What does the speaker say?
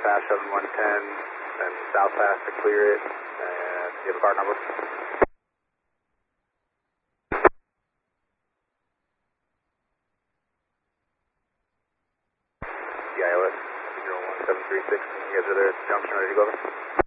pass 7110 and south pass to clear it. And you have a car number? DIOS 01736. You guys are there at the junction ready to go over?